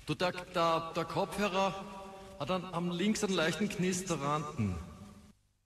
Du, der Kopfhörer hat am links einen leichten Knisteranten.